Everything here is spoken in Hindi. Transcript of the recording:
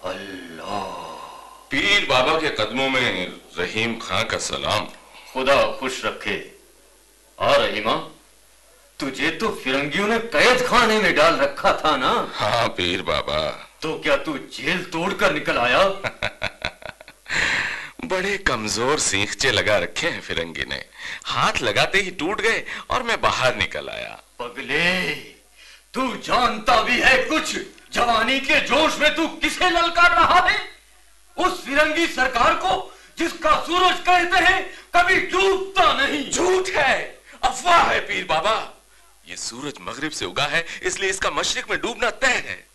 अल्लाह। पीर बाबा के कदमों में रहीम खां का सलाम। खुदा खुश रखे। और रहीमा, तुझे तो फिरंगियों ने कैद खाने में डाल रखा था ना? हाँ पीर बाबा। तो क्या तू जेल तोड़कर निकल आया? बड़े कमजोर सींखचे लगा रखे हैं फिरंगी ने, हाथ लगाते ही टूट गए और मैं बाहर निकल आया। पगले, तू जानता भी है कुछ? जवानी के जोश में तू किसे ललकार रहा है? उस फिरंगी सरकार को जिसका सूरज कहते हैं कभी डूबता नहीं। झूठ है, अफवाह है पीर बाबा। ये सूरज मगरिब से उगा है, इसलिए इसका मशरिक में डूबना तय है।